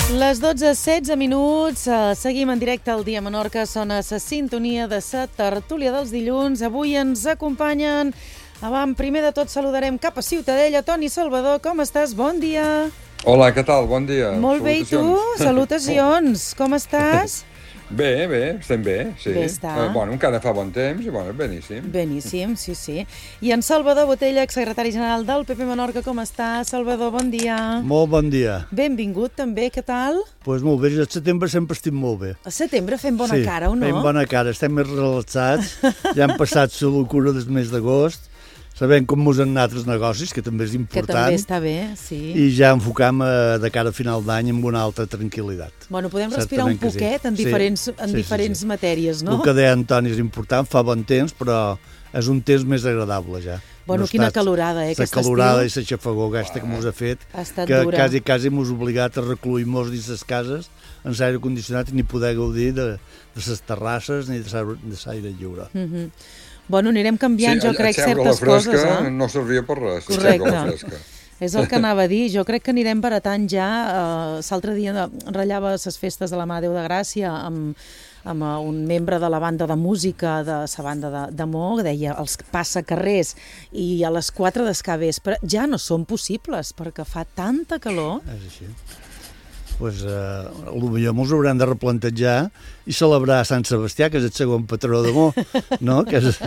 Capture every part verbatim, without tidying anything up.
Les dotze setze minuts, eh, seguim en directe al Dia Menorca, sona la sintonia de la tertúlia dels dilluns. Avui ens acompanyen, avant, primer de tot saludarem cap a Ciutadella, Toni Salvador, com estàs? Bon dia. Hola, què tal? Bon dia. Molt bé, i tu? Salutacions. Com estàs? Bé, bé, estem bé, sí. Bé està. Eh, bueno, encara fa bon temps i, bueno, beníssim. Beníssim, sí, sí. I en Salvador Botella, exsecretari general del P P Menorca, com està? Salvador, bon dia. Molt bon dia. Benvingut, també, què tal? Doncs pues molt bé, al setembre sempre estic molt bé. A setembre fem bona sí, cara, o no? fem bona cara, estem més relaxats, ja hem passat la locura del mes d'agost, sabem com mos han anat els negocis, que també és important. Que també està bé, sí. I ja enfocam eh, de cara a final d'any amb una altra tranquil·litat. Bueno, podem respirar un poquet sí. en diferents, sí, en sí, diferents sí, sí. matèries, no? El que deia Antoni és important, fa bon temps, però és un temps més agradable ja. Bueno, no quina calorada, eh, aquest estiu. La calorada i la xafagó aquesta que mos ha fet, ha estat que dura. quasi, quasi mos ha obligat a recluir-nos dins les cases en l'aire condicionat i ni poder gaudir de, de les terrasses ni de l'aire lliure. Mm-hmm. Bueno, anirem canviant, sí, jo crec, certes fresca, coses, eh? eh? No servia per res, correcte. La fresca. És el que anava a dir. Jo crec que anirem baratant ja. Uh, L'altre dia ratllava les festes de la Mare de Déu de Gràcia amb, amb uh, un membre de la banda de música de la banda de, de Mo, que deia els passacarrers, i a les quatre d'escar vespre ja no són possibles perquè fa tanta calor. És així. Pues, eh, potser ens hauran de replantejar i celebrar Sant Sebastià, que és el segon patró de Mo, no? Que és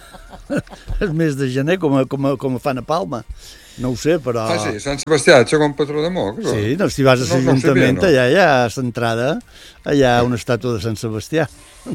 el mes de gener, com, a, com, a, com a fan a Palma. No ho sé, però... Ah, sí, Sant Sebastià, el segon patró de Mo. Sí, no, si vas a l'Ajuntament, no, no allà hi ha centrada, allà hi ha una estàtua de Sant Sebastià.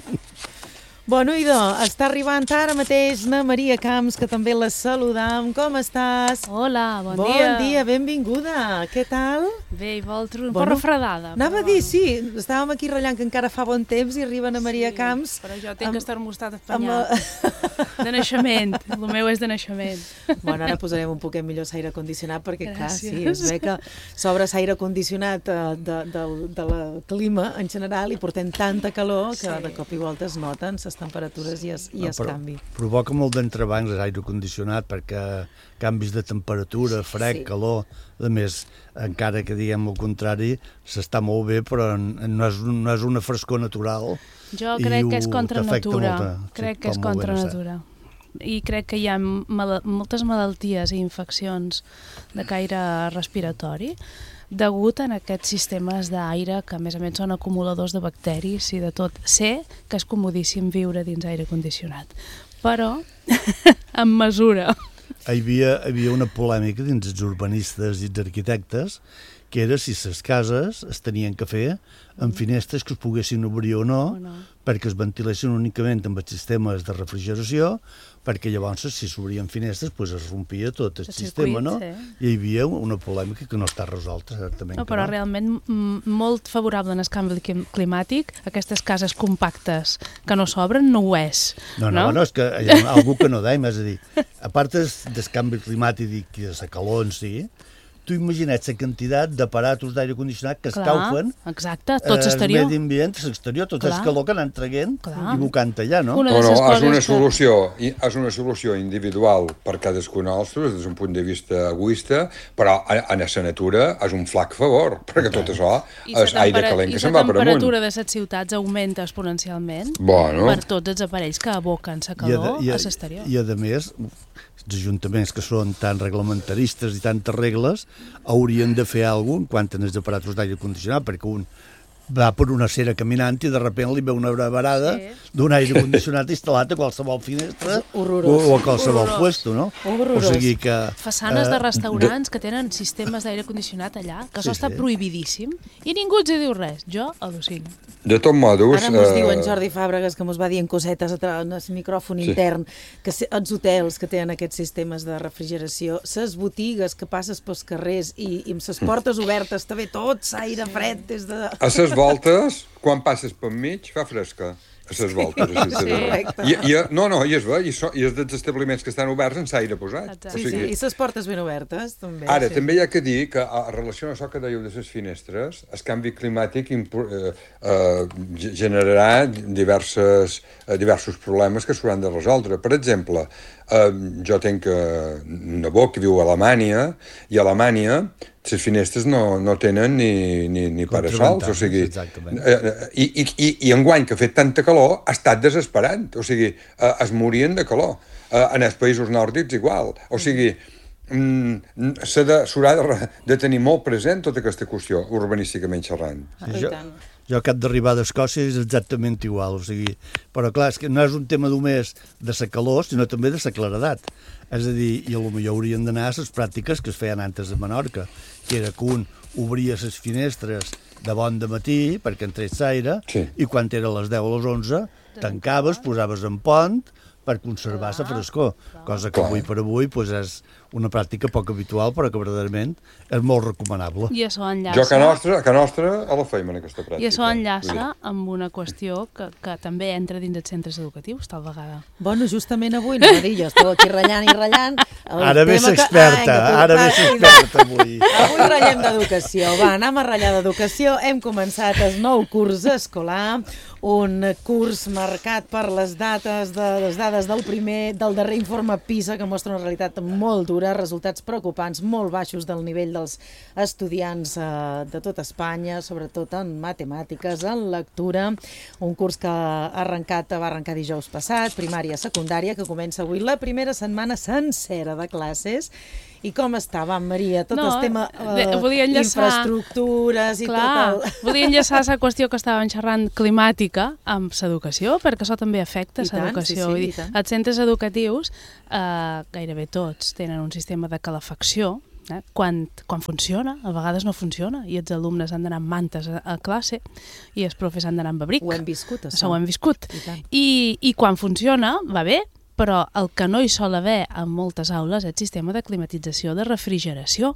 Bueno, idò, està arribant ara mateix na Maria Camps, que també la saludam. Com estàs? Hola, bon, bon dia. Bon dia, benvinguda. Què tal? Bé, i vosaltres un bueno, poc refredada. Anava però... a dir, sí, estàvem aquí ratllant que encara fa bon temps i arriba na Maria sí, Camps. Però jo tinc amb... que estar mostrat espanyat. Amb... De naixement, el meu és de naixement. Bueno, ara posarem un poquet millor l'aire condicionat, perquè Gràcies. clar, sí, es ve que s'obre l'aire condicionat de, de, de, de la clima en general i portem tanta calor que sí. de cop i volta es noten les temperatures i es, i es no, canvi. Provoca molt d'entrebancs l'aire condicionat perquè canvis de temperatura, fred, sí. calor, a més, encara que diguem el contrari, s'està molt bé, però no és, no és una frescor natural. Jo crec que és contra natura, molta, crec sí, que és contra natura. I crec que hi ha mal moltes malalties i infeccions de caire respiratori degut a aquests sistemes d'aire que a més a més són acumuladors de bacteris i de tot. Sé que és comodíssim viure dins aire condicionat, però amb mesura. Hi havia, hi havia una polèmica dins els urbanistes i els arquitectes que era si les cases es tenien que fer amb finestres que es poguessin obrir o no, o no. perquè es ventilessin únicament amb els sistemes de refrigeració, perquè llavors si s'obrien finestres pues es rompia tot el, el sistema, circuit, no? Sí. I hi havia una polèmica que no està resolta, certament. No, però no. realment molt favorable en el canvi climàtic, aquestes cases compactes que no s'obren no ho és. No, no, no, no és que hi ha algú que no deim, és a dir, a part del canvi climàtic i de la calor en si, tu imagina't la quantitat d'aparatos d'aire condicionat que clar, escaufen exacte, tot l'exterior. El medi ambient, l'exterior, tot el calor que anan traient i bocant allà, no? Una no, no, és una, que... solució, és una solució individual per cadascun nostre, des d'un punt de vista egoista, però a, a la natura és un flac favor, perquè tot això és aire calent que se'n va per amunt. I la temperatura de les ciutats augmenta exponencialment bueno. per tots els aparells que aboquen la calor I a, a l'exterior. I, a més, els ajuntaments que són tan reglamentaristes i tantes regles haurien de fer alguna cosa en quant als aparatos d'aire condicionat, perquè un va per una acera caminant i de sobte li veu una varada sí. d'un aire condicionat instal·lat a qualsevol finestra o, o a qualsevol horrorós. puesto, no? Horrorós. O sigui que... Façanes eh, de restaurants de... que tenen sistemes d'aire condicionat allà, que sí, això està sí. prohibidíssim, i ningú els diu res. Jo al·lucino. De tot modus... Ara mos uh... diu en Jordi Fàbregas, que mos va dient cosetes en el micròfon sí. intern, que els hotels que tenen aquests sistemes de refrigeració, les botigues que passes pels carrers i, i amb les portes obertes també tot l'aire fred des de... A les voltes, quan passes per mig, fa fresca. A les voltes, així sí, correcte. I, i, no, no, i és bé, i, so, i és dels establiments que estan oberts en l'aire posat. Sí, o sigui, sí, i les portes ben obertes, també. Ara, sí. també hi ha que dir que, a relació a això que dèieu de les finestres, el canvi climàtic eh, eh, generarà diverses, eh, diversos problemes que s'hauran de resoldre. Per exemple, eh, jo tenc eh, un nebot que viu a Alemanya, i a Alemanya les finestres no, no tenen ni, ni, ni parasols, o sigui, eh, i, i, i enguany que ha fet tanta calor ha estat desesperant, o sigui, eh, es morien de calor. Eh, en els països nòrdics igual, o sigui, mm, s'haurà de, de, de tenir molt present tota aquesta qüestió, urbanísticament xerrant. Ah, jo, jo cap d'arribar d'Escòcia és exactament igual, o sigui, però clar, és que no és un tema només de la calor, sinó també de la claredat. És a dir, i potser haurien d'anar a les pràctiques que es feien antes a Menorca, que era que un obria les finestres de bon de matí perquè entrés l'aire, sí. I quan era a les deu o les onze tancaves, posaves en pont per conservar la frescor, cosa que avui per avui pues, és una pràctica poc habitual, però que verdaderament és molt recomanable. I això enllaça... Jo, a casa nostra, a casa nostra, a la feim en aquesta pràctica. I això enllaça amb una qüestió que, que també entra dins els centres educatius, tal vegada. Bueno, justament avui, no dir, jo estava aquí ratllant i ratllant... Ara ves experta, que... ah, ara ves experta avui. Avui ratllem d'educació. Va, anem a ratllar d'educació. Hem començat el nou curs escolar, un curs marcat per les dates de, les dades del primer, del darrer informe PISA, que mostra una realitat molt dura, resultats preocupants, molt baixos del nivell dels estudiants eh, de tot Espanya, sobretot en matemàtiques, en lectura, un curs que ha arrencat, va arrencar dijous passat, primària, secundària, que comença avui la primera setmana sencera de classes. I com estava, Maria, tot no, el tema eh, enllaçar, infraestructures i clar, tot el... volia enllaçar la qüestió que estàvem xerrant climàtica amb l'educació, perquè això també afecta l'educació. Sí, sí, els centres educatius, eh, gairebé tots, tenen un sistema de calefacció, eh, quan, quan funciona, a vegades no funciona, i els alumnes han d'anar amb mantes a, a classe i els profes han d'anar amb abric. Ho hem viscut, això. Això ho hem viscut. I, I, i quan funciona, va bé, però el que no hi sol haver en moltes aules és el sistema de climatització, de refrigeració,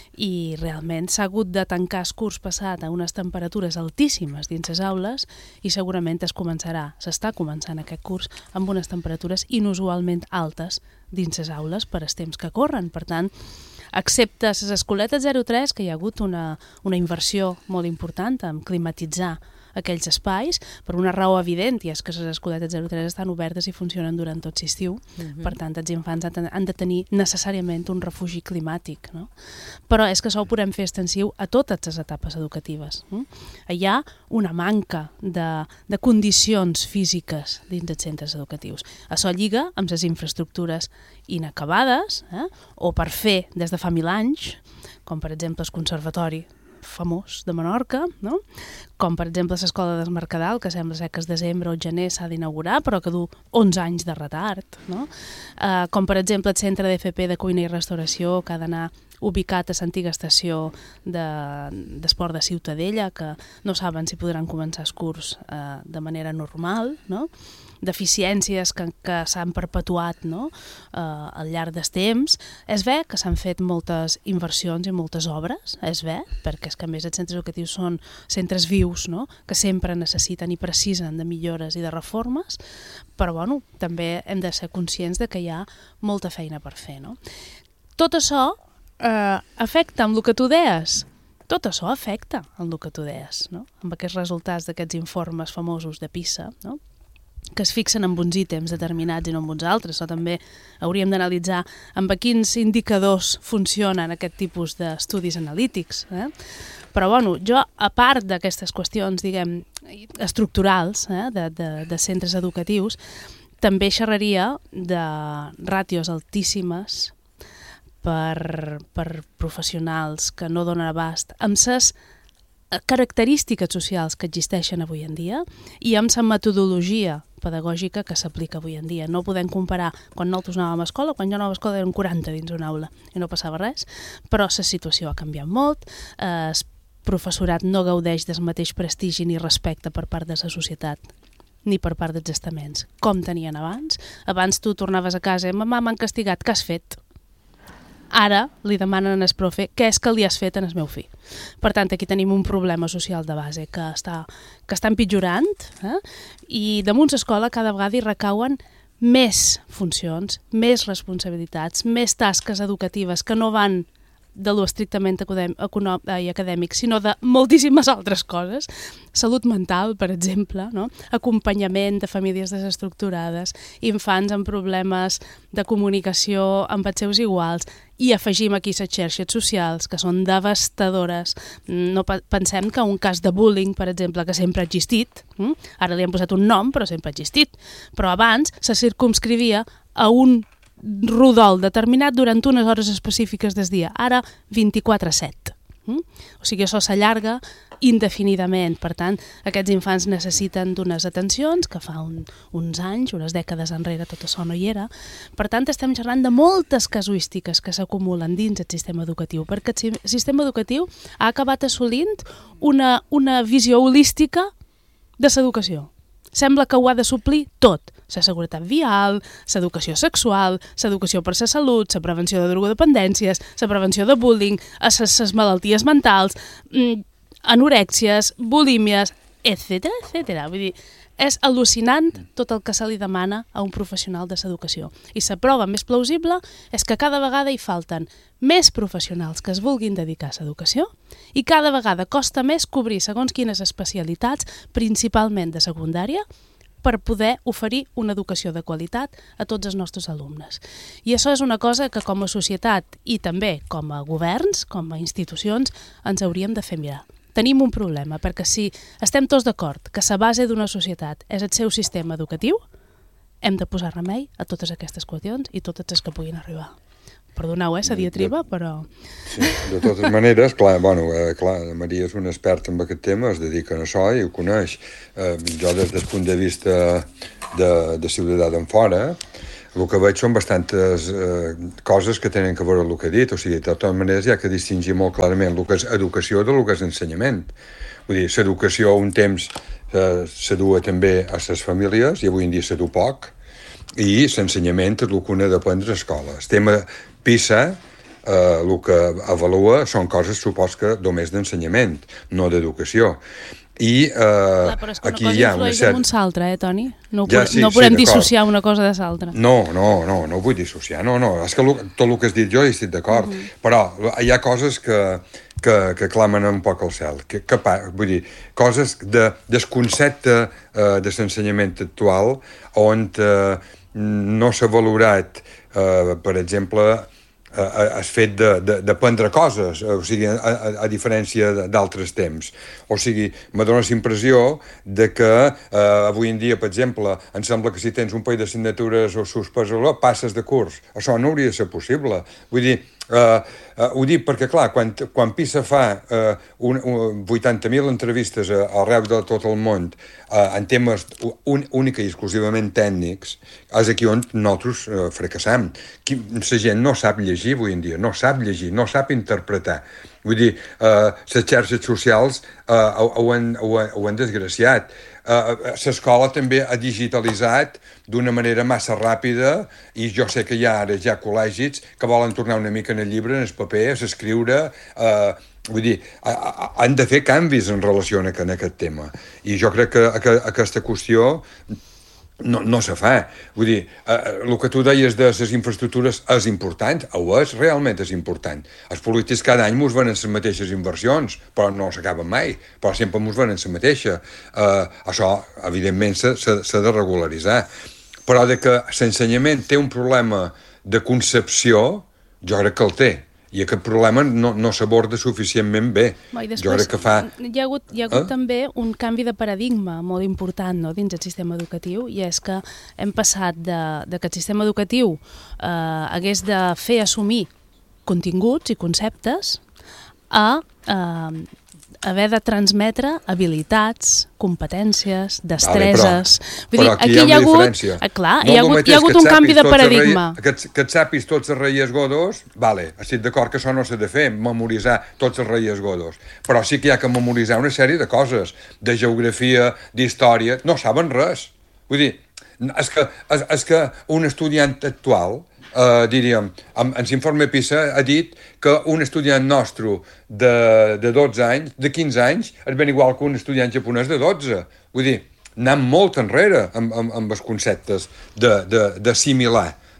i realment s'ha hagut de tancar el curs passat a unes temperatures altíssimes dins les aules i segurament es començarà, s'està començant aquest curs amb unes temperatures inusualment altes dins les aules per als temps que corren. Per tant, excepte les escoletes zero tres, que hi ha hagut una, una inversió molt important en climatitzar aquells espais, per una raó evident, i és que les escoletes zero tres estan obertes i funcionen durant tot l'estiu. Uh-huh. Per tant, els infants han de tenir necessàriament un refugi climàtic, no? Però és que això ho podem fer extensiu a totes les etapes educatives. No? Hi ha una manca de, de condicions físiques dins dels centres educatius. Això lliga amb les infraestructures inacabades, eh? O per fer des de fa mil anys, com per exemple el conservatori famós de Menorca, no? Com per exemple l'Escola del Mercadal, que sembla ser que el desembre o el gener s'ha d'inaugurar, però que du onze anys de retard, no? Uh, com per exemple el Centre d'F P de Cuina i Restauració, que ha d'anar ubicat a l'antiga estació d'esport de, de Ciutadella, que no saben si podran començar el curs uh, de manera normal, no? Deficiències que, que s'han perpetuat, no? uh, al llarg dels temps. És bé que s'han fet moltes inversions i moltes obres, és bé, perquè és que a més els centres educatius són centres vius, no? Que sempre necessiten i precisen de millores i de reformes, però bueno, també hem de ser conscients de que hi ha molta feina per fer, no? Tot això eh, afecta amb el que tu deies. Tot això afecta amb el que tu deies, no? Amb aquests resultats d'aquests informes famosos de PISA, no? Que es fixen en uns ítems determinats i no en uns altres. Això també hauríem d'analitzar amb quins indicadors funcionen aquest tipus d'estudis analítics. Eh? Però bueno, jo, a part d'aquestes qüestions, diguem, estructurals, eh, de, de, de centres educatius, també xerraria de ràtios altíssimes per, per professionals que no donen abast amb ses característiques socials que existeixen avui en dia i amb la metodologia pedagògica que s'aplica avui en dia. No podem comparar quan nosaltres anàvem a escola, quan jo anava a escola eren quaranta dins una aula i no passava res, però la situació ha canviat molt, eh, el professorat no gaudeix del mateix prestigi ni respecte per part de la societat ni per part dels estaments, com tenien abans. Abans tu tornaves a casa i mamà, m'han castigat, què has fet? Ara li demanen al profe què és que li has fet en el meu fill. Per tant, aquí tenim un problema social de base que està, que està empitjorant, eh? I damunt l'escola cada vegada hi recauen més funcions, més responsabilitats, més tasques educatives que no van de lo estrictament acadèmic, sinó de moltíssimes altres coses. Salut mental, per exemple, no? Acompanyament de famílies desestructurades, infants amb problemes de comunicació amb els seus iguals, i afegim aquí les xarxes socials, que són devastadores. No pensem que un cas de bullying, per exemple, que sempre ha existit, hm? Ara li han posat un nom, però sempre ha existit, però abans se circumscrivia a un rodol determinat durant unes hores específiques del dia, ara vint-i-quatre set. Mm? O sigui, això s'allarga indefinidament. Per tant, aquests infants necessiten d'unes atencions que fa un, uns anys, unes dècades enrere, tot això no hi era. Per tant, estem xerrant de moltes casuístiques que s'acumulen dins el sistema educatiu, perquè el sistema educatiu ha acabat assolint una, una visió holística de l'educació. Sembla que ho ha de suplir tot. La seguretat vial, l'educació sexual, l'educació per la salut, la prevenció de drogodependències, la prevenció de bullying, les malalties mentals, anorèxies, bulímies, etcètera, etcètera. Vull dir, és al·lucinant tot el que se li demana a un professional de l'educació. I la prova més plausible és que cada vegada hi falten més professionals que es vulguin dedicar a l'educació i cada vegada costa més cobrir segons quines especialitats, principalment de secundària, per poder oferir una educació de qualitat a tots els nostres alumnes. I això és una cosa que com a societat i també com a governs, com a institucions, ens hauríem de fer mirar. Tenim un problema, perquè si estem tots d'acord que la base d'una societat és el seu sistema educatiu, hem de posar remei a totes aquestes qüestions i totes les que puguin arribar. Perdoneu, eh, la diatriba, però... Sí, de totes maneres, clar, bueno, eh, clar, Maria és una experta en aquest tema, es dedica a això i ho coneix. Eh, jo, des del punt de vista de, de ciutadà d'en fora, el que veig són bastantes eh, coses que tenen a veure amb el que he dit. O sigui, de totes maneres, hi ha que distingir molt clarament el que és educació del que és ensenyament. Vull dir, l'educació un temps eh, s'edua també a les famílies i avui en dia s'edu poc, i l'ensenyament és el que un ha d'aprendre a l'escola. El tema PISA, eh, el que avalua són coses, supos que, només d'ensenyament, no d'educació. I eh, Clar, però és que aquí una cosa hi ha una influeix cert... en l'altra, eh, Toni? No, ja, podem, sí, no podem sí, dissociar una cosa de l'altra. No, no, no, no vull dissociar, no, no, és que tot el que has dit jo hi estic d'acord, uh-huh. Però hi ha coses que, que, que clamen un poc al cel, que, que, vull dir, coses de, del concepte eh, de l'ensenyament actual on eh, no s'ha valorat, eh, per exemple, has fet d'aprendre coses, o sigui, a, a, a diferència d'altres temps. O sigui, me dóna la impressió de que eh, avui en dia, per exemple, em sembla que si tens un parell d'assignatures o suspès, passes de curs. Això no hauria de ser possible. Vull dir, Uh, uh, ho dic perquè, clar, quan, quan PISA fa uh, un, un, vuitanta mil entrevistes a, arreu de tot el món uh, en temes un, única i exclusivament tècnics, és aquí on nosaltres uh, fracassam. La gent no sap llegir avui en dia, no sap llegir, no sap interpretar. Vull dir, uh, les xarxes socials uh, ho, ho, han, ho, ho han desgraciat. L'escola uh, també ha digitalitzat d'una manera massa ràpida i jo sé que hi ha ara ja col·legis que volen tornar una mica en el llibre, en el paper, a escriure, uh, vull dir, uh, uh, han de fer canvis en relació a, en aquest tema. I jo crec que, que aquesta qüestió no, no se fa. Vull dir, eh, el que tu deies de les infraestructures és important, ho és, realment és important. Els polítics cada any mos venen les mateixes inversions, però no s'acaben mai, però sempre mos venen la mateixa. Eh, això, evidentment, s'ha de regularitzar. Però de que l'ensenyament té un problema de concepció, jo crec que el té. I aquest problema no, no s'aborda suficientment bé. Després, jo crec que fa... Hi ha hagut, hi ha hagut eh? també un canvi de paradigma molt important, no?, dins el sistema educatiu, i és que hem passat de, de que el sistema educatiu eh, hagués de fer assumir continguts i conceptes a eh, haver de transmetre habilitats, competències, destreses... Vale, però, però aquí, aquí hi ha una hagut, diferència. Eh, clar, no hi ha hagut, hi ha hagut un canvi de paradigma. Rei, que, que et sàpis tots els Reis Godos, vale, estic d'acord que això no s'ha de fer, memoritzar tots els Reis Godos, però sí que hi ha que memoritzar una sèrie de coses, de geografia, d'història, no saben res. Vull dir, és que, és, és que un estudiant actual... Uh, diríem, en l'informe PISA ha dit que un estudiant nostre de, de dotze anys, de quinze anys, és ben igual que un estudiant japonès de dotze. Vull dir, anem molt enrere amb, amb, amb els conceptes d'assimilar,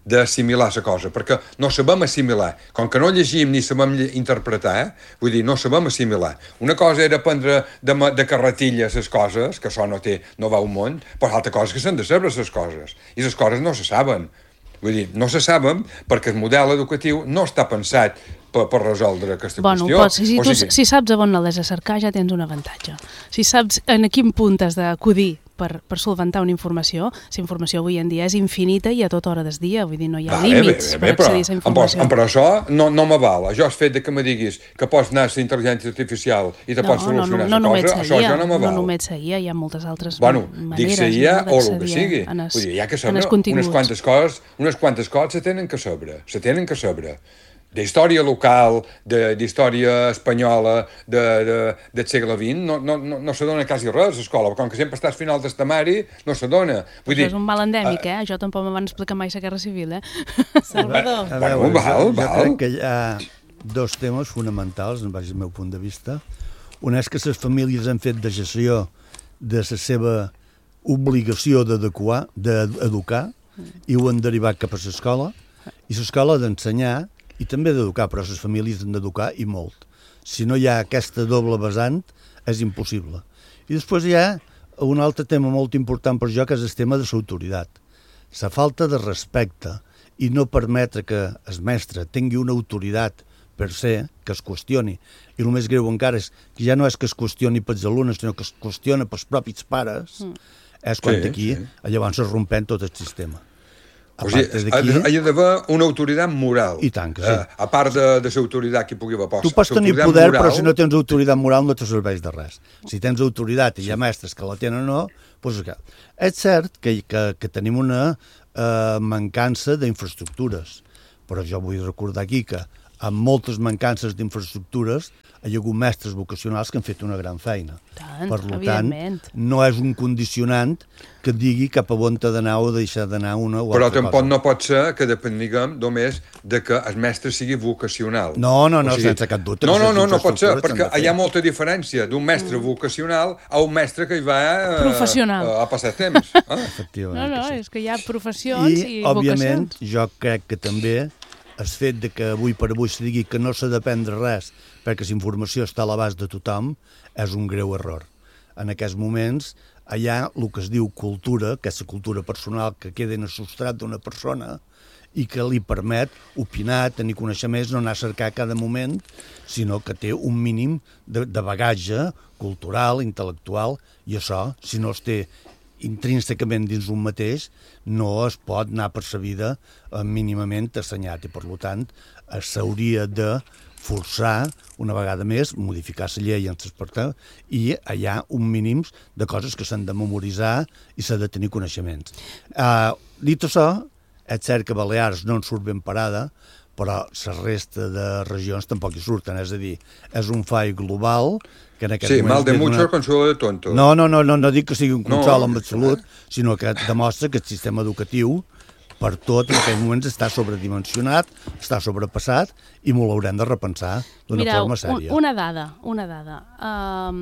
d'assimilar la cosa, perquè no sabem assimilar. Com que no llegim ni sabem interpretar, vull dir, no sabem assimilar. Una cosa era prendre de, de carretilles les coses, que això no té, no va un món, però l'altra cosa és que s'han de saber les coses, i les coses no se saben. Vull dir, no se saben perquè el model educatiu no està pensat per, per resoldre aquesta bueno, qüestió. Pots, si, tu, sigui... si saps on l'has de cercar ja tens un avantatge. Si saps en quin punt has d'acudir per, per solventar una informació, la informació avui en dia és infinita i a tota hora del dia, vull dir, no hi ha vale, límits bé, bé, bé, per accedir a la informació. Però, però això no, no m'aval. Això és fet de que me diguis que pots anar a la intel·ligència artificial i te no, pots solucionar no, no, no, la cosa, això ja no m'aval. No només seguia, hi ha moltes altres bueno, maneres. Dic seguia no, o el que sigui. Es, vull dir, hi ha que saber unes quantes coses, unes quantes coses se tenen que saber, se tenen que saber. D'història local, d'història espanyola, de, de, del segle vint, no, no, no, no se dona quasi res a l'escola, com que sempre estàs al final del temari, no se dona. Vull dir, és un mal endèmic, eh? Jo tampoc me van explicar mai la Guerra Civil, eh? Salvador. A veure, bueno, val, jo, jo val. crec que hi ha dos temes fonamentals, en base al meu punt de vista. Un és que les famílies han fet decisió de la seva obligació d'adequar, d'educar, i ho han derivat cap a l'escola, i l'escola ha d'ensenyar i també d'educar, però les famílies han d'educar i molt. Si no hi ha aquesta doble vessant, és impossible. I després hi ha un altre tema molt important per jo, que és el tema de l'autoritat. La falta de respecte i no permetre que el mestre tingui una autoritat per ser, que es qüestioni. I el més greu encara és que ja no és que es qüestioni pels alumnes, sinó que es qüestiona pels propis pares, mm. és quan sí, aquí sí. llavors es rompent tot el sistema. A o sigui, ha d'haver una autoritat moral. I tant que sí. Uh, a part de, de la autoritat que hi pugui haver posta. Tu pots tenir poder, moral... però si no tens autoritat moral no te serveix de res. Si tens autoritat i hi ha mestres que la tenen o no, doncs que... És cert que, que, que tenim una uh, mancança d'infraestructures, però jo vull recordar aquí que amb moltes mancances d'infraestructures hi ha hagut mestres vocacionals que han fet una gran feina. Tant, per tant, no és un condicionant que digui cap a on t'ha d'anar o deixar d'anar una o Però altra tampoc cosa. no pot ser que depenguem només de que el mestre sigui vocacional. No, no, no, o sigui, sense cap dubte. No, no, no, no pot ser, perquè hi ha molta diferència d'un mestre mm. vocacional a un mestre que hi va eh, professional. A, a passar temps. Eh? Efectivament. No, no, sí. és que hi ha professions i, I òbviament, vocacions. jo crec que també el fet de que avui per avui se digui que no s'ha d'aprendre res perquè la informació està a l'abast de tothom és un greu error. En aquests moments hi ha el que es diu cultura, que és la cultura personal que queda en el substrat d'una persona i que li permet opinar, tenir coneixements, no anar a cercar a cada moment, sinó que té un mínim de, de bagatge cultural, intel·lectual, i això, si no es té intrínsecament dins un mateix, no es pot anar per la vida eh, mínimament assenyat i, per tant, s'hauria de forçar, una vegada més, modificar la llei en l'aspecte i hi ha un mínim de coses que s'han de memoritzar i s'ha de tenir coneixements. Eh, dit això, és cert que Balears no en surt ben parada, però la resta de regions tampoc hi surten, és a dir, és un fall global que en aquest sí, moment... mal de mucho, una... consuelo de tonto. No, no, no, no, no dic que sigui un consol no. en absolut, sinó que demostra que el sistema educatiu per tot en aquests moments està sobredimensionat, està sobrepassat i m'ho l'haurem de repensar d'una Mireu, forma sèria. una dada, una dada. Um,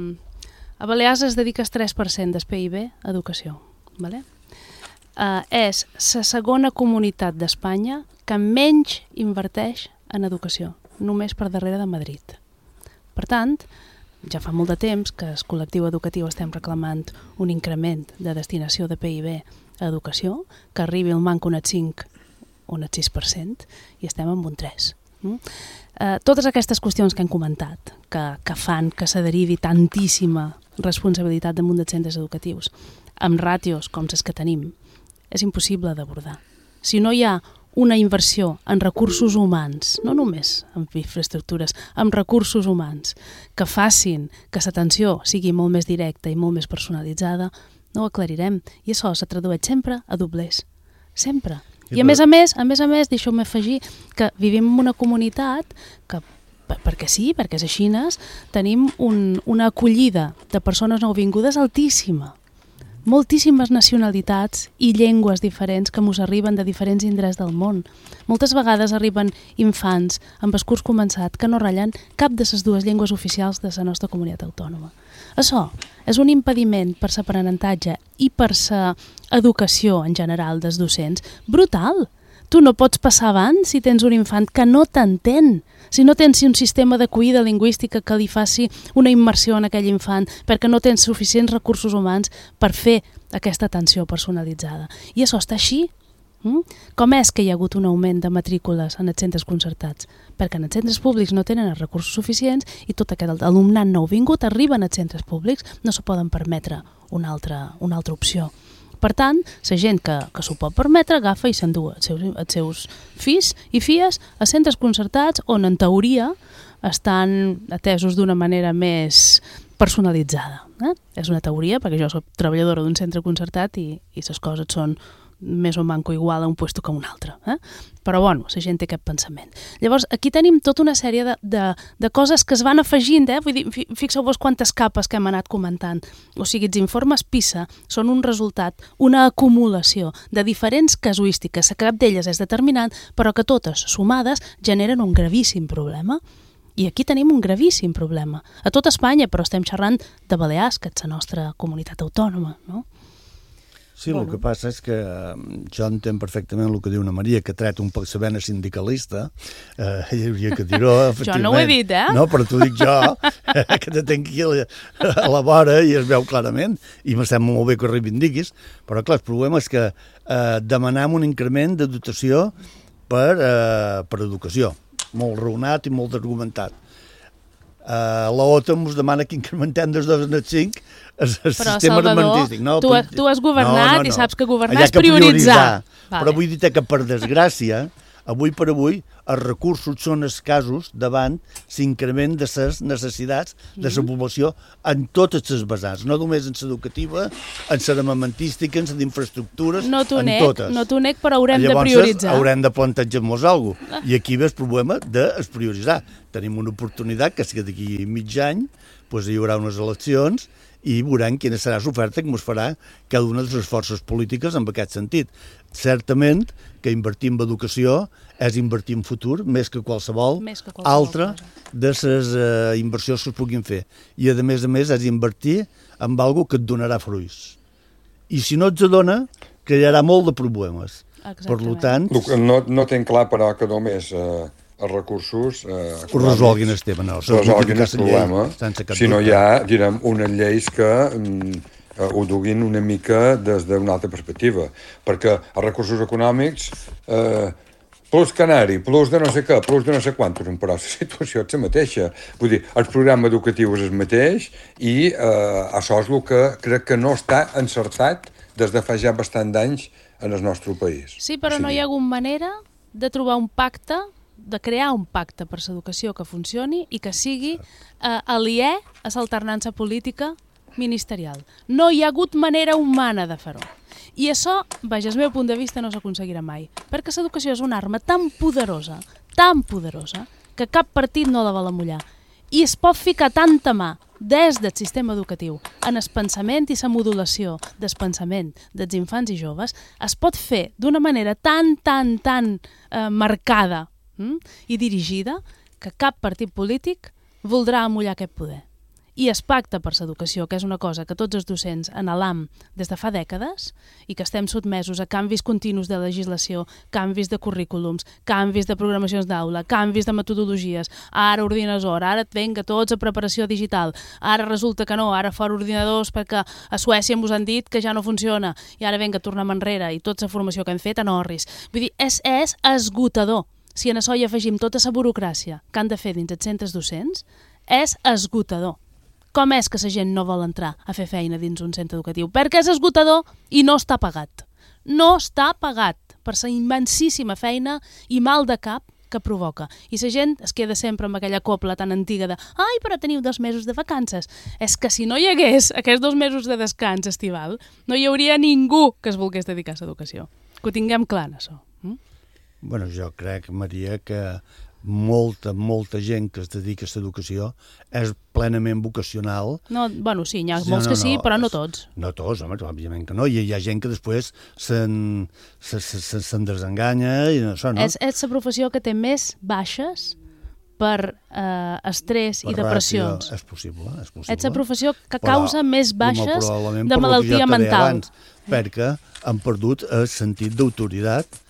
a Balears es dedica el tres per cent del P I B a educació. Vale? Uh, és la segona comunitat d'Espanya que menys inverteix en educació, només per darrere de Madrid. Per tant, ja fa molt de temps que el col·lectiu educatiu estem reclamant un increment de destinació de P I B a educació, que arribi al manco un cinc o un sis per cent, i estem amb un tres. Mm? Eh, totes aquestes qüestions que hem comentat, que, que fan que se derivi tantíssima responsabilitat damunt dels centres educatius, amb ràtios com les que tenim, és impossible d'abordar. Si no hi ha una inversió en recursos humans, no només en infraestructures, en recursos humans, que facin que l'atenció sigui molt més directa i molt més personalitzada, no ho aclarirem. I això se tradueix sempre a doblers. Sempre. I a més a més, a més a més, deixeu-me afegir que vivim en una comunitat que, perquè sí, perquè és així, tenim un, una acollida de persones nouvingudes altíssima. Moltíssimes nacionalitats i llengües diferents que mos arriben de diferents indrets del món. Moltes vegades arriben infants amb el curs començat que no ratllen cap de les dues llengües oficials de la nostra comunitat autònoma. Això és un impediment per l'aprenentatge i per l'educació en general dels docents brutal, Tu no pots passar avant si tens un infant que no t'entén, si no tens un sistema d'acollida lingüística que li faci una immersió en aquell infant, perquè no tens suficients recursos humans per fer aquesta atenció personalitzada. I això està així. Mm? Com és que hi ha hagut un augment de matrícules en els centres concertats? Perquè en els centres públics no tenen els recursos suficients i tot aquest alumnat nouvingut arriba als centres públics, no se poden permetre una altra, una altra opció. Per tant, la gent que, que s'ho pot permetre agafa i s'endú els seus, els seus fills i filles a centres concertats on en teoria estan atesos d'una manera més personalitzada. Eh? És una teoria perquè jo soc treballadora d'un centre concertat i, i les coses són més o manco igual a un puesto que a un altre. Eh? Però, bueno, la gent té aquest pensament. Llavors, aquí tenim tota una sèrie de, de, de coses que es van afegint, eh? Vull dir, fixeu-vos quantes capes que hem anat comentant. O sigui, els informes PISA són un resultat, una acumulació de diferents casuístiques, que cap d'elles és determinant, però que totes, sumades, generen un gravíssim problema. I aquí tenim un gravíssim problema. A tot Espanya, però estem xerrant de Balears, que és la nostra comunitat autònoma, no? Sí, bueno. El que passa és que jo entenc perfectament el que diu una Maria, que tret un pensament sindicalista, eh, hi hauria que dir-ho, efectivament. Jo no ho he dit, eh? No, però t'ho dic jo, que te tenc aquí a la, a la vora i es veu clarament, i me sembla molt bé que ho reivindiquis, però clar, el problema és que eh, demanem un increment de dotació per, eh, per educació, molt raonat i molt argumentat. Uh, la O T A ens demana que incrementem des dos a cinc el sistema armamentístic. No, tu, tu has governat no, no, no. I saps que governar és prioritzar. Vale. Però vull dir que, per desgràcia, avui per avui, els recursos són escassos davant l'increment de les necessitats de la població en totes les vessants, no només en l'educativa, en l'armamentística, en les infraestructures, no en nec, totes. No t'ho nec, però haurem Llavors, de prioritzar. Llavors haurem de plantejar-nos alguna cosa. I aquí ve el problema de prioritzar. Tenim una oportunitat que si d'aquí mig any doncs hi haurà unes eleccions i veurem quina serà l'oferta que ens farà cada una de les forces polítiques en aquest sentit. Certament que invertir en educació és invertir en futur més que qualsevol, més que qualsevol altra cosa. De les uh, inversions que es puguin fer. I a més a més és invertir en alguna que et donarà fruits. I si no ets dona, crearà molt de problemes. Exactament. Per tant... No, no tenc clar, però, que només... Eh... els recursos eh, ho resolguin el tema, no, resolguin el problema, si no hi ha, direm, unes lleis que mm, ho duguin una mica des d'una altra perspectiva, perquè els recursos econòmics eh, plus canari, plus de no sé què, plus de no sé quant, però la situació és la mateixa. Vull dir, el programa educatiu és el mateix i eh, això és el que crec que no està encertat des de fa ja bastant d'anys en el nostre país. Sí, però o sigui, no hi ha hagut manera de trobar un pacte de crear un pacte per l'educació que funcioni i que sigui eh, aliè a l'alternança política ministerial. No hi ha hagut manera humana de fer-ho. I això, vaja, el meu punt de vista, no s'aconseguirà mai, perquè l'educació és una arma tan poderosa, tan poderosa, que cap partit no la vol amollar. I es pot ficar tanta mà des del sistema educatiu en el pensament i la modulació del pensament dels infants i joves, es pot fer d'una manera tan, tan, tan eh, marcada Mm? i dirigida que cap partit polític voldrà amollar aquest poder. I es pacta per l'educació, que és una cosa que tots els docents anhelam des de fa dècades i que estem sotmesos a canvis continus de legislació, canvis de currículums, canvis de programacions d'aula, canvis de metodologies, ara ordines hora, ara et venga tots a preparació digital, ara resulta que no, ara fora ordinadors perquè a Suècia ens han dit que ja no funciona i ara venga, tornem enrere i tota la formació que hem fet en orris. Vull dir, és, és esgotador. Si en això hi afegim tota la burocràcia que han de fer dins els centres docents, és esgotador. Com és que la gent no vol entrar a fer feina dins un centre educatiu? Perquè és esgotador i no està pagat. No està pagat per la immensíssima feina i mal de cap que provoca. I la gent es queda sempre amb aquella copla tan antiga de «Ai, però teniu dos mesos de vacances». És que si no hi hagués aquests dos mesos de descans estival, no hi hauria ningú que es volgués dedicar a l'educació. Que ho tinguem clar, això. Mm? Bueno, jo crec, Maria, que molta, molta gent que es dedica a l'educació és plenament vocacional. No, bueno, sí, hi ha molts no, no, que sí, no, però no tots. No tots, home, òbviament que no. Hi, hi ha gent que després se'n se, se, se, se desenganya i això, no? És, és la professió que té més baixes per eh, estrès per i depressions. Ràtio, és possible, és possible. És la professió que causa però, més baixes de per malaltia mental. Abans, perquè han perdut el sentit d'autoritat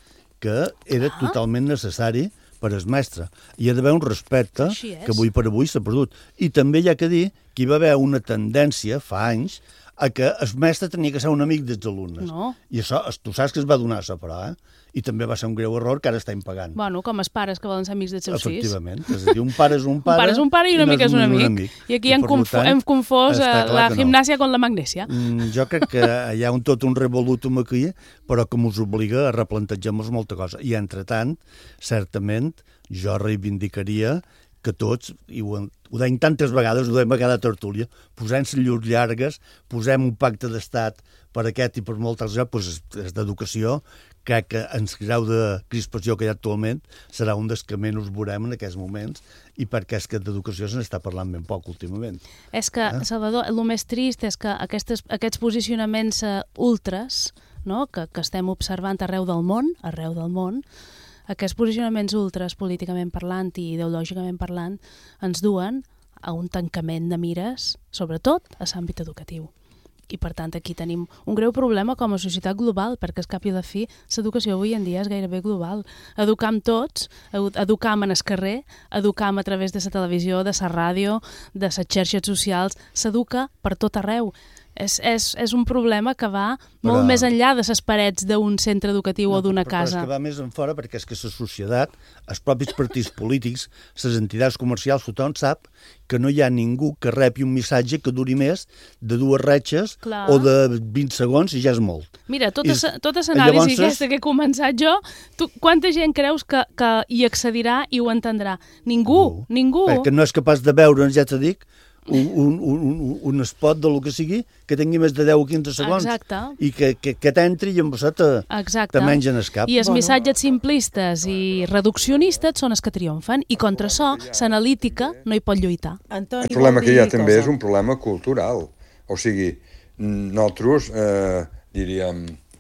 que era ah. totalment necessari per al mestre. Hi ha d'haver un respecte que avui per avui s'ha perdut. I també hi ha que dir que hi va haver una tendència, fa anys, a que el mestre tenia que ser un amic dels alumnes. No. I això, tu saps que es va donar a separar, eh? I també va ser un greu error que ara estem pagant. Bueno, com els pares que volen ser amics dels seus fills. Efectivament. És a dir, un pare és un pare... Un pare és un pare i un amic és un amic. Un amic. I aquí I hem, confo tant, hem confós la gimnàsia no. con la magnèsia. Mm, jo crec que hi ha un tot un revolutum aquí, però que ens obliga a replantejar-nos molta cosa. I, entretant, certament, jo reivindicaria que tots, i ho, ho deim tantes vegades, ho deim a cada tertúlia, posem-se llurs llargues, posem un pacte d'estat per aquest i per molts altres, doncs, és d'educació, crec que en el grau de crispació que hi ha actualment serà un dels que menys veurem en aquests moments i perquè és que d'educació se n'està parlant ben poc últimament. És que, eh? Salvador, el més trist és que aquestes, aquests posicionaments uh, ultres, no? que, que estem observant arreu del món, arreu del món, aquests posicionaments ultres, políticament parlant i ideològicament parlant, ens duen a un tancament de mires, sobretot a l'àmbit educatiu. I, per tant, aquí tenim un greu problema com a societat global, perquè, al cap i a la fi, l'educació avui en dia és gairebé global. Educam tots, educam en el carrer, educam a través de la televisió, de la ràdio, de les xarxes socials, s'educa per tot arreu. És, és, és un problema que va molt però, més enllà de les parets d'un centre educatiu no, o d'una casa. Però és que va més en fora perquè és que la societat, els propis partits polítics, les entitats comercials, tothom sap que no hi ha ningú que repi un missatge que duri més de dues retxes Clar. o de vint segons i ja és molt. Mira, tota l'anàlisi aquesta que he començat jo, tu, quanta gent creus que, que hi accedirà i ho entendrà? Ningú, no. ningú. Perquè no és capaç de veure, ja t'ho dic, Un, un, un, un spot de lo que sigui que tingui més de deu o quinze segons Exacte. i que, que, que t'entri i amb això te, te mengen el cap. I els bueno. missatges simplistes i reduccionistes són els que triomfen i contra això l'analítica no hi pot lluitar. Antoni, el problema que hi ha també és un problema cultural. O sigui, nosaltres eh, diríem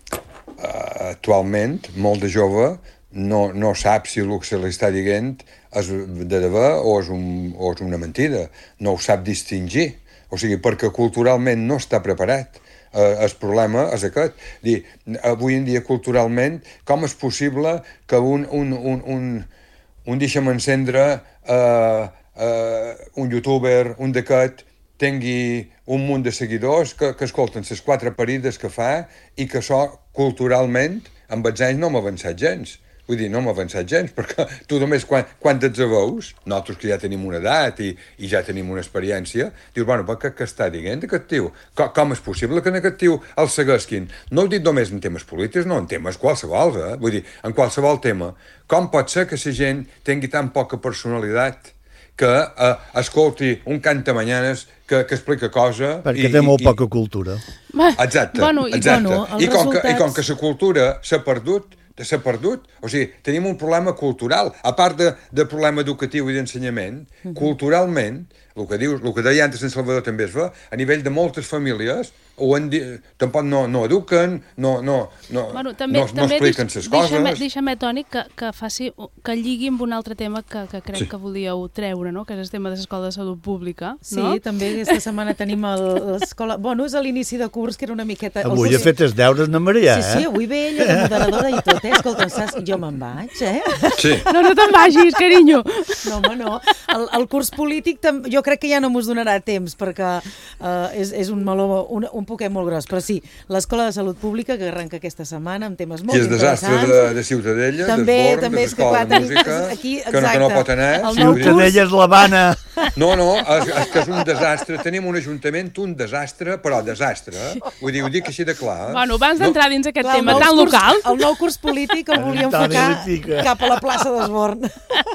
eh, actualment molt de jove no, no sap si el que se li està dient és de debò o és, un, o és una mentida. No ho sap distingir. O sigui, perquè culturalment no està preparat. Eh, el problema és aquest. Dir, avui en dia, culturalment, com és possible que un, un, un, un, un deixa'm encendre eh, eh, un youtuber, un d'aquest, tingui un munt de seguidors que, que escolten les quatre parides que fa i que això, culturalment, amb els anys no m'ha avançat gens. Vull dir, no m'ha avançat gens, perquè tu només quan, quan ets a veus, nosaltres que ja tenim una edat i, i ja tenim una experiència, dius, bueno, què, què està dient aquest tio? Com, com és possible que en aquest tio el seguesquin? No ho dic només en temes polítics, no, en temes qualsevol, eh? Vull dir, en qualsevol tema. Com pot ser que la gent tingui tan poca personalitat que eh, escolti un cantamanyanes que, que explica cosa... Perquè i, té molt i, poca cultura. Exacte, bueno, exacte. I, bueno, I, com resultats... que, I com que la cultura s'ha perdut, s'ha perdut, o sigui, tenim un problema cultural, a part de, de problema educatiu i d'ensenyament, mm-hmm. culturalment, el que, dius, el que deia antes en Salvador també es va, a nivell de moltes famílies, o en di... tampoc no, no eduquen, no, no, no, bueno, també, no, no expliquen les coses. Deixa'm, deixa'm Toni, que, que, faci, que lligui amb un altre tema que, que crec sí. que volíeu treure, no? Que és el tema de l'Escola de Salut Pública. Sí, no? també aquesta setmana tenim l'escola... Bueno, és a l'inici de curs, que era una miqueta... Avui he fet els deures, Ana Maria, eh? Sí, sí, avui ve ella de moderadora i tot, eh? Escolta, saps? Jo me'n vaig, eh? Sí. No, no te'n vagis, carinyo. No, home, no. El, el curs polític, jo crec que ja no m'ho donarà temps, perquè uh, és, és un meló, un, un poquet molt gros, però sí, l'Escola de Salut Pública, que arrenca aquesta setmana amb temes molt interessants. I és desastre de, de Ciutadella, també, d'Esborn, també de l'Escola de Música, aquí, que, no, que no pot anar. Ciutadella és l'Havana. No, no, és, és que és un desastre. Tenim un ajuntament, un desastre, però desastre. Eh? Vull dir, ho dic així de clar. Bueno, abans d'entrar no. dins aquest clar, tema tan curs, local... El nou curs polític el volíem ficar cap a la plaça d'Esborn.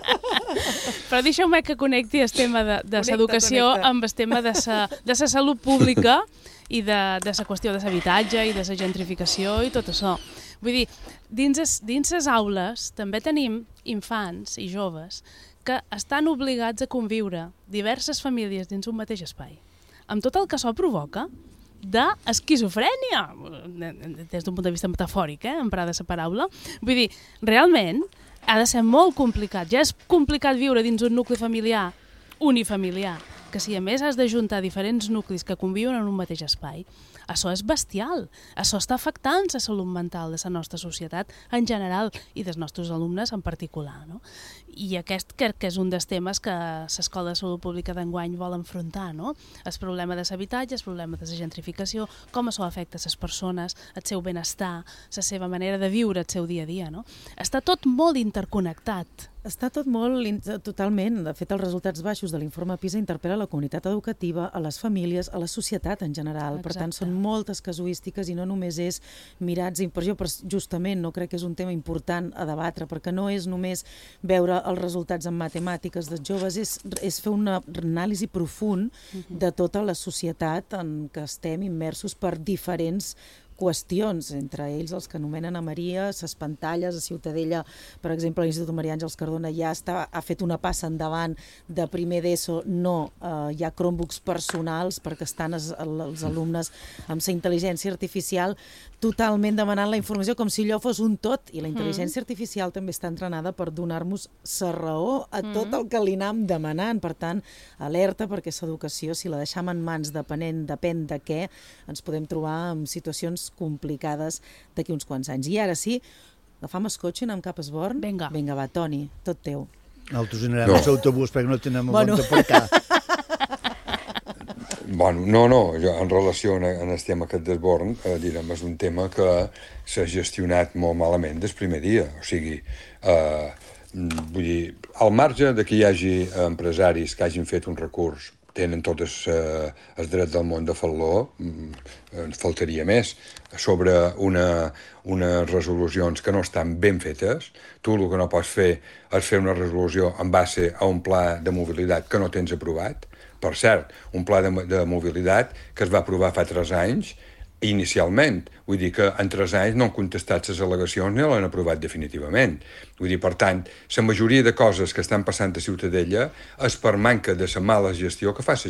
Però deixeu-me que connecti el tema de, de l'educació amb el tema de sa, de sa salut pública i de, de la qüestió de l'habitatge i de la gentrificació i tot això. Vull dir, dins les, dins les aules també tenim infants i joves que estan obligats a conviure diverses famílies dins un mateix espai, amb tot el que això provoca d'esquizofrènia, des d'un punt de vista metafòric, eh, emprada la paraula. Vull dir, realment ha de ser molt complicat. Ja és complicat viure dins un nucli familiar unifamiliar, que si a més has d'ajuntar diferents nuclis que conviuen en un mateix espai, això és bestial. Això està afectant la salut mental de la nostra societat en general i dels nostres alumnes en particular, no? I aquest crec que és un dels temes que l'Escola de Salut Pública d'enguany vol enfrontar, no? El problema de l'habitatge, el problema de la gentrificació, com això afecta les persones, el seu benestar, la seva manera de viure el seu dia a dia, no? Està tot molt interconnectat. Està tot molt, totalment. De fet, els resultats baixos de l'informe PISA interpel·la la comunitat educativa, a les famílies, a la societat en general. Exacte. Per tant, són moltes casuístiques i no només és mirats... Per jo, justament, no crec que és un tema important a debatre, perquè no és només veure els resultats en matemàtiques dels joves, és, és fer una anàlisi profund de tota la societat en què estem immersos per diferents qüestions, entre ells els que anomenen a Maria, les pantalles, a Ciutadella, per exemple, l'Institut Maria Àngels Cardona ja està, ha fet una passa endavant de primer d'ESO, no, eh, hi ha Chromebooks personals perquè estan els, els alumnes amb la intel·ligència artificial totalment demanant la informació com si allò fos un tot, i la intel·ligència mm. artificial també està entrenada per donar-nos la raó a tot mm. el que li anam demanant. Per tant, alerta, perquè l'educació, si la deixam en mans depenent, depèn de què, ens podem trobar en situacions complicades d'aquí uns quants anys. I ara sí, agafam el cotxe i anem cap a Esborn. Vinga. Vinga, va, Toni, tot teu. Nosaltres anirem no. a l'autobús perquè no tenem a bueno. on aparcar. Bueno, no, no, jo, en relació amb el tema aquest d'Esborn, eh, direm, és un tema que s'ha gestionat molt malament des primer dia. O sigui, eh, vull dir, al marge de que hi hagi empresaris que hagin fet un recurs, tenen tots eh, els drets del món de fer-lo, ens faltaria més. Sobre una, unes resolucions que no estan ben fetes, tu el que no pots fer és fer una resolució en base a un pla de mobilitat que no tens aprovat. Per cert, un pla de, de mobilitat que es va aprovar fa tres anys, inicialment. Vull dir que en tres anys no han contestat les al·legacions ni l'han aprovat definitivament. Vull dir, per tant, la majoria de coses que estan passant a Ciutadella és per manca de la mala gestió que fa la